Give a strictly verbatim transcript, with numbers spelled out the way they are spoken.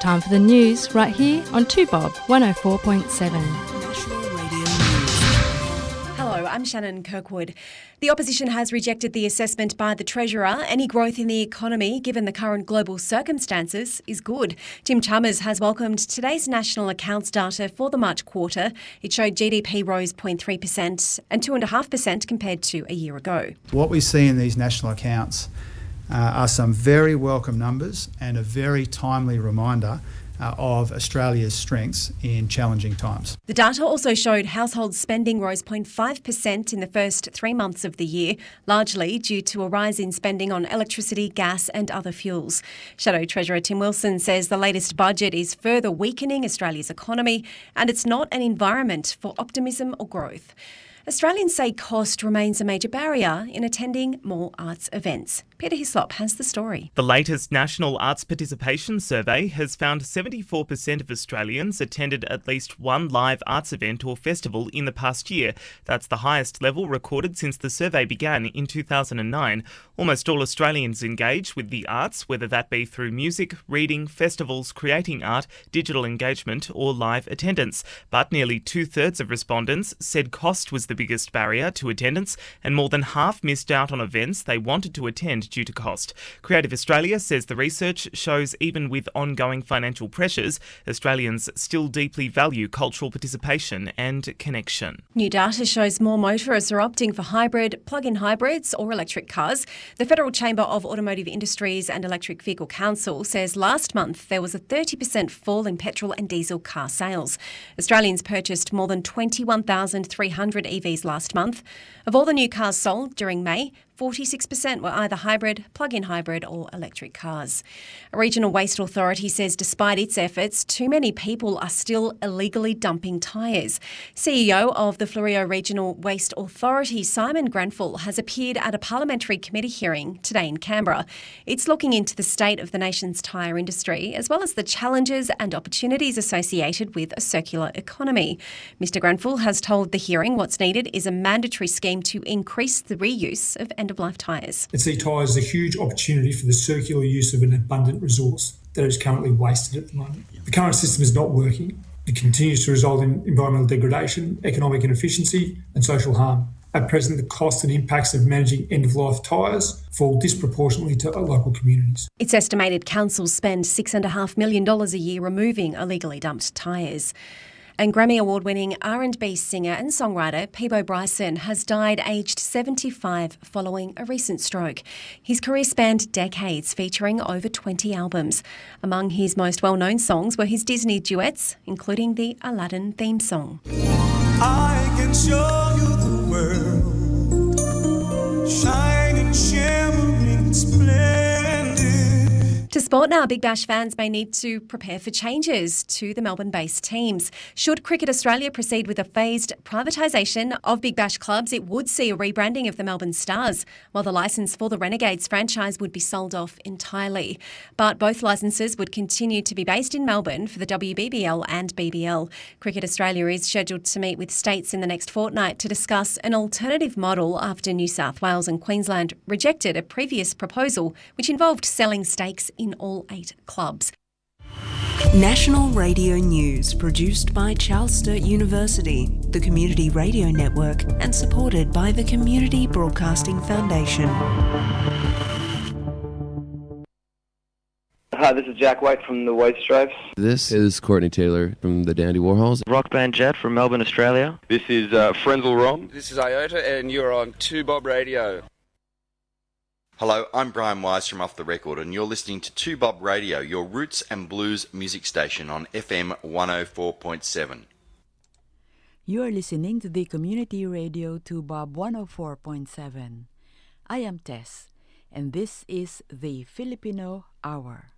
Time for the news right here on two Bob one oh four point seven. Hello, I'm Shannon Kirkwood. The opposition has rejected the assessment by the Treasurer. Any growth in the economy, given the current global circumstances, is good. Jim Chalmers has welcomed today's national accounts data for the March quarter. It showed G D P rose zero point three percent and two point five percent compared to a year ago. What we see in these national accounts uh, are some very welcome numbers and a very timely reminder Uh, of Australia's strengths in challenging times. The data also showed household spending rose zero point five percent in the first three months of the year, largely due to a rise in spending on electricity, gas and other fuels. Shadow Treasurer Tim Wilson says the latest budget is further weakening Australia's economy and it's not an environment for optimism or growth. Australians say cost remains a major barrier in attending more arts events. Peter Hislop has the story. The latest National Arts Participation Survey has found seventy-four percent of Australians attended at least one live arts event or festival in the past year. That's the highest level recorded since the survey began in two thousand nine. Almost all Australians engage with the arts, whether that be through music, reading, festivals, creating art, digital engagement or live attendance. But nearly two-thirds of respondents said cost was the biggest barrier to attendance, and more than half missed out on events they wanted to attend due to cost. Creative Australia says the research shows even with ongoing financial pressures, Australians still deeply value cultural participation and connection. New data shows more motorists are opting for hybrid, plug-in hybrids or electric cars. The Federal Chamber of Automotive Industries and Electric Vehicle Council says last month there was a thirty percent fall in petrol and diesel car sales. Australians purchased more than twenty-one thousand three hundred E Vs last month. Of all the new cars sold during May, forty-six percent were either hybrid, plug-in hybrid or electric cars. A regional waste authority says despite its efforts, too many people are still illegally dumping tyres. C E O of the Fleurieu Regional Waste Authority, Simon Grenfell, has appeared at a parliamentary committee hearing today in Canberra. It's looking into the state of the nation's tyre industry, as well as the challenges and opportunities associated with a circular economy. Mister Grenfell has told the hearing what's needed is a mandatory scheme to increase the reuse of end-of-life tyres. I see tyres as a huge opportunity for the circular use of an abundant resource that is currently wasted at the moment. The current system is not working. It continues to result in environmental degradation, economic inefficiency and social harm. At present, the costs and impacts of managing end-of-life tyres fall disproportionately to local communities. It's estimated councils spend six point five million dollars a year removing illegally dumped tyres. And Grammy Award-winning R and B singer and songwriter Peabo Bryson has died aged seventy-five following a recent stroke. His career spanned decades, featuring over twenty albums. Among his most well-known songs were his Disney duets, including the Aladdin theme song. I can show you the world, shining, shimmering, splendid. To sport now, Big Bash fans may need to prepare for changes to the Melbourne-based teams. Should Cricket Australia proceed with a phased privatisation of Big Bash clubs, it would see a rebranding of the Melbourne Stars, while the licence for the Renegades franchise would be sold off entirely. But both licences would continue to be based in Melbourne for the W B B L and B B L. Cricket Australia is scheduled to meet with states in the next fortnight to discuss an alternative model after New South Wales and Queensland rejected a previous proposal which involved selling stakes in in all eight clubs. National Radio News, produced by Charles Sturt University, the Community Radio Network, and supported by the Community Broadcasting Foundation. Hi, this is Jack White from the White Stripes. This is Courtney Taylor from the Dandy Warhols. Rock band Jet from Melbourne, Australia. This is uh, Frenzal Ron. This is Iota, and you're on two Bob Radio. Hello, I'm Brian Wise from Off the Record, and you're listening to two Bob Radio, your roots and blues music station on F M one oh four point seven. You are listening to the Community Radio two Bob one oh four point seven. I am Tess, and this is the Filipino Hour.